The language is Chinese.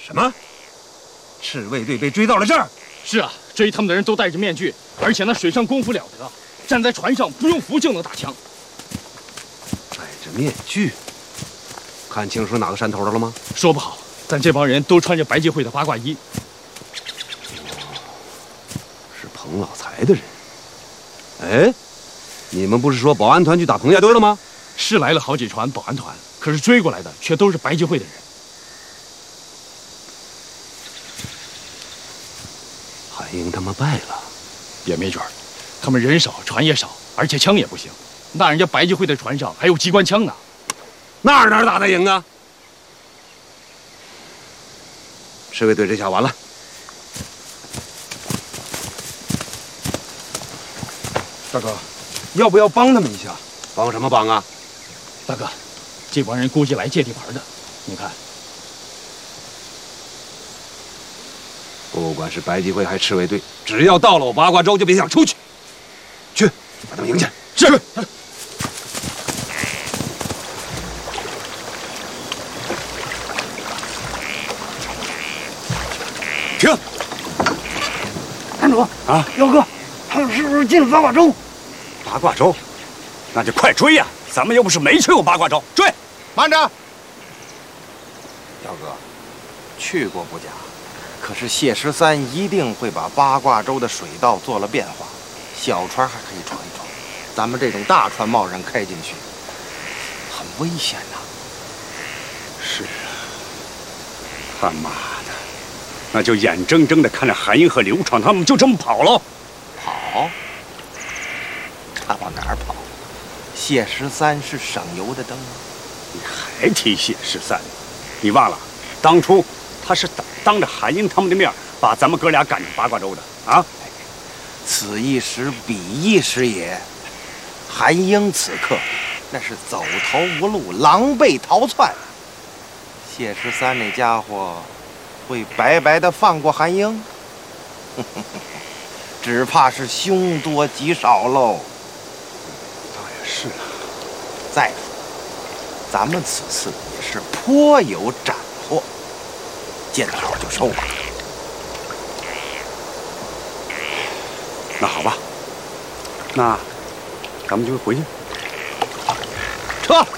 什么？赤卫队被追到了这儿？ 是啊，追他们的人都戴着面具，而且那水上功夫了得，站在船上不用扶就能打枪。 戴着面具，看清楚哪个山头的了吗？ 说不好，但这帮人都穿着白吉会的八卦衣。 是彭老财的人。哎，你们不是说保安团去打彭家堆了吗？ 是来了好几船保安团，可是追过来的却都是白吉会的人。 韩英他们败了， 也没准儿，他们人少，船也少，而且枪也不行。那人家白吉会的船上还有机关枪呢， 哪打得赢啊？赤卫队这下完了。 大哥，要不要帮他们一下？ 帮什么帮啊？ 大哥，这帮人估计来借地盘的，你看。 不管是白吉会还是赤卫队，只要到了我八卦洲，就别想出去。去，把他们迎进来。 是。 停！ 团主啊， 彪哥，他们是不是进了八卦洲？ 八卦洲，那就快追呀！咱们又不是没去过八卦洲，追！ 慢着，彪哥，去过不假，可是谢13一定会把八卦洲的水道做了变化，小船还可以闯一闯，咱们这种大船贸然开进去，很危险呐。 是啊，他妈的，那就眼睁睁的看着韩英和刘闯他们就这么跑了。 跑？他往哪儿跑？谢13是省油的灯啊！ 你还提谢13？你忘了，当初他是当着韩英他们的面把咱们哥俩赶进八卦洲的啊！ 此一时彼一时也。韩英此刻那是走投无路，狼狈逃窜。谢13那家伙会白白的放过韩英？只怕是凶多吉少喽。 倒也是啊。 再说，咱们此次也是颇有斩获，见好就收吧。 那好吧，那咱们就回去。 撤。